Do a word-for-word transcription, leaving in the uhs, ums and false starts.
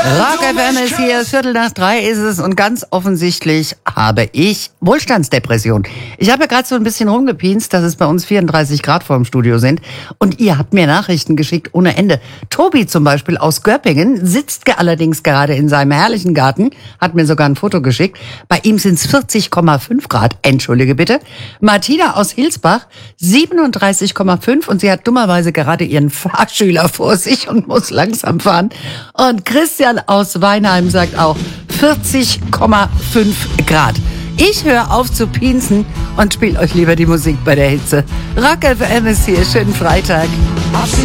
Rock F M ist hier, Viertel nach drei ist es und ganz offensichtlich habe ich Wohlstandsdepression. Ich habe ja gerade so ein bisschen rumgepinst, dass es bei uns vierunddreißig Grad vor dem Studio sind und ihr habt mir Nachrichten geschickt ohne Ende. Tobi zum Beispiel aus Görpingen sitzt allerdings gerade in seinem herrlichen Garten, hat mir sogar ein Foto geschickt. Bei ihm sind es vierzig Komma fünf Grad, entschuldige bitte. Martina aus Hilsbach, siebenunddreißig Komma fünf und sie hat dummerweise gerade ihren Fahrschüler vor sich und muss langsam fahren. Und Christian aus Weinheim sagt auch vierzig Komma fünf Grad. Ich höre auf zu pinsen und spiele euch lieber die Musik bei der Hitze. Rock F M ist hier, schönen Freitag.